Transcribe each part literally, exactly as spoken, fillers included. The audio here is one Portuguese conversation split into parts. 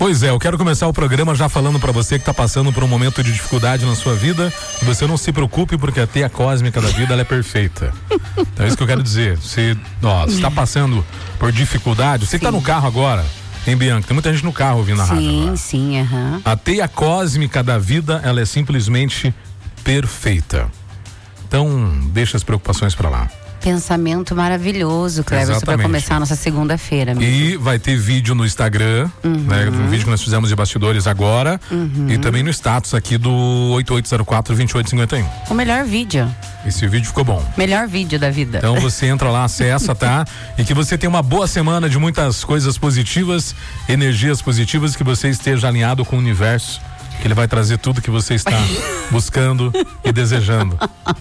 Pois é, eu quero começar o programa já falando pra você que tá passando por um momento de dificuldade na sua vida. Você não se preocupe, porque a teia cósmica da vida ela é perfeita. Então é isso que eu quero dizer. Você, ó, você tá passando por dificuldade, você que tá no carro agora, hein, Bianca? Tem muita gente no carro ouvindo a rádio. Sim, sim, aham. Uhum. A teia cósmica da vida, ela é simplesmente perfeita. Então, deixa as preocupações pra lá. Pensamento maravilhoso, Cleverson, para começar a nossa segunda-feira. Amigo. E vai ter vídeo no Instagram, uhum. né? Um vídeo que nós fizemos de bastidores agora. Uhum. E também no status aqui do oito oito zero quatro, dois oito cinco um. O melhor vídeo. Esse vídeo ficou bom. Melhor vídeo da vida. Então você entra lá, acessa, tá? E que você tenha uma boa semana de muitas coisas positivas, energias positivas, que você esteja alinhado com o universo, que ele vai trazer tudo que você está buscando e desejando.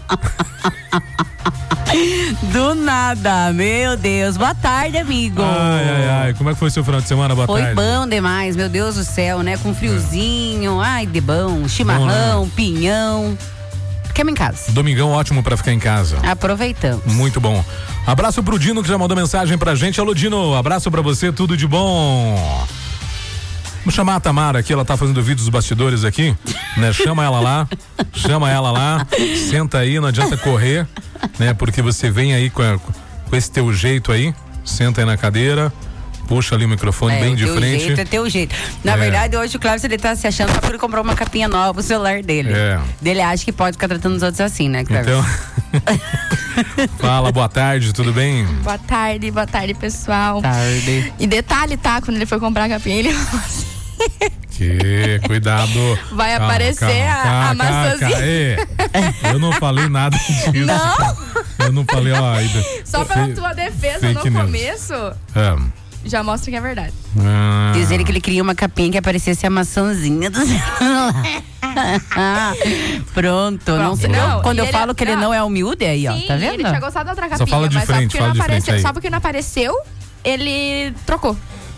Do nada, meu Deus. Boa tarde, amigo. Ai, ai, ai. Como é que foi seu final de semana? Boa foi tarde. Foi bom demais, meu Deus do céu, né? Com friozinho, é. ai, de bom. Chimarrão, bom, né? Pinhão. Ficamos em casa. Domingão ótimo pra ficar em casa. Aproveitamos. Muito bom. Abraço pro Dino, que já mandou mensagem pra gente. Alô, Dino, abraço pra você, tudo de bom. Vamos chamar a Tamara aqui, ela tá fazendo vídeo dos bastidores aqui, né? Chama ela lá, chama ela lá, senta aí, não adianta correr, né? Porque você vem aí com, a, com esse teu jeito aí, senta aí na cadeira, puxa ali o microfone é, bem de frente. Teu jeito é teu jeito. Na é. verdade, hoje o Cleverson, ele tá se achando só porque ele comprou uma capinha nova pro celular dele. É. Ele acha que pode ficar tratando os outros assim, né, Cleverson? Então, fala, boa tarde, tudo bem? Boa tarde, boa tarde, pessoal. Tarde. E detalhe, tá? Quando ele foi comprar a capinha, ele que cuidado. Vai calma, aparecer calma, a, calma, a maçãzinha. Eu não falei nada disso. Não? Eu não falei, ó. Só pela fe, tua defesa no news. Começo. É. Já mostra que é verdade. Ah. Diz ele que ele queria uma capinha que aparecesse a maçãzinha do celular. Pronto. Não, não, quando eu ele, falo que não. ele não é humilde, aí, ó. Sim, tá vendo? Ele tinha gostado da outra capinha. Só fala de mas frente, fala de apareceu, frente aí. Só porque não apareceu, ele trocou.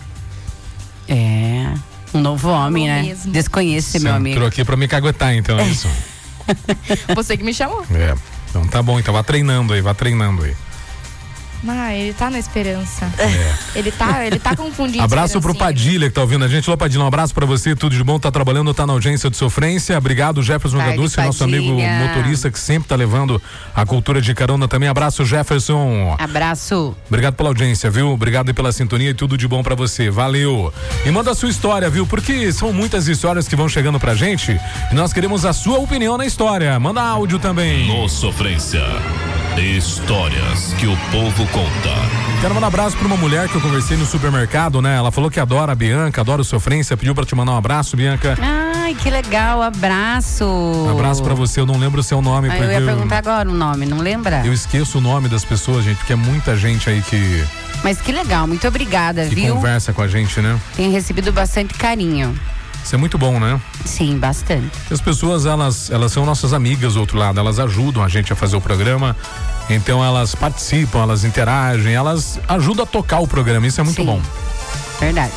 É. Um novo homem, né? Mesmo. Desconheço esse Você meu amigo. Entrou aqui pra me caguetar, então, é isso. Você que me chamou. É. Então tá bom, então vá treinando aí, vá treinando aí. Ah, ele tá na esperança. É. Ele tá, ele tá confundindo. Abraço pro Padilha que tá ouvindo a gente. Alô, Padilha, um abraço pra você, tudo de bom, tá trabalhando, tá na audiência de sofrência. Obrigado, Jefferson Gaducci, nosso amigo motorista que sempre tá levando a cultura de carona também. Abraço, Jefferson. Abraço. Obrigado pela audiência, viu? Obrigado pela sintonia e tudo de bom pra você. Valeu. E manda a sua história, viu? Porque são muitas histórias que vão chegando pra gente e nós queremos a sua opinião na história. Manda áudio também. No Sofrência. Histórias que o povo conta. Quero mandar um abraço pra uma mulher que eu conversei no supermercado, né? Ela falou que adora a Bianca, adora o Sofrência, pediu pra te mandar um abraço, Bianca. Ai, que legal, abraço. Um abraço pra você, eu não lembro o seu nome. Ah, eu ia eu... perguntar agora o nome, não lembra? Eu esqueço o nome das pessoas, gente, porque é muita gente aí que... Mas que legal, muito obrigada, que viu? conversa com a gente, né? Tenho recebido bastante carinho. Isso é muito bom, né? Sim, bastante. As pessoas, elas, elas são nossas amigas do outro lado, elas ajudam a gente a fazer o programa, então elas participam, elas interagem, elas ajudam a tocar o programa, isso é muito Sim. bom. Verdade.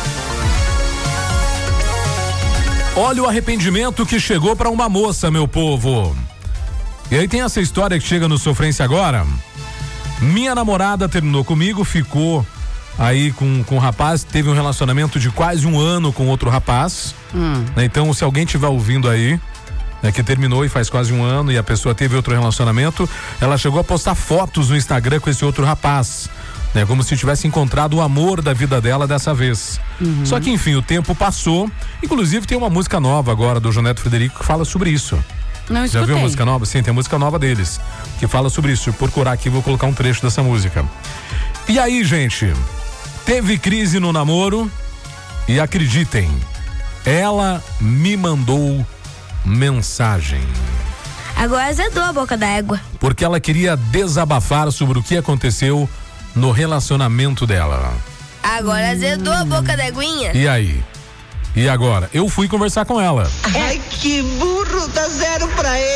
Olha o arrependimento que chegou pra uma moça, meu povo. E aí tem essa história que chega no Sofrência agora. Minha namorada terminou comigo, ficou aí com, com um rapaz, teve um relacionamento de quase um ano com outro rapaz. Hum. Né? Então, se alguém estiver ouvindo aí, né, que terminou e faz quase um ano e a pessoa teve outro relacionamento, ela chegou a postar fotos no Instagram com esse outro rapaz, né? Como se tivesse encontrado o amor da vida dela dessa vez. Uhum. Só que, enfim, o tempo passou. Inclusive, tem uma música nova agora do João Neto Frederico que fala sobre isso. Não escutei. Já viu a música nova? Sim, tem a música nova deles que fala sobre isso. Se eu procurar aqui, vou colocar um trecho dessa música. E aí, gente, teve crise no namoro e acreditem, ela me mandou mensagem. Agora azedou a boca da égua. Porque ela queria desabafar sobre o que aconteceu no relacionamento dela. Agora azedou hum. a boca da aguinha. E aí? E agora? Eu fui conversar com ela. Ai, que burro, dá zero pra ele.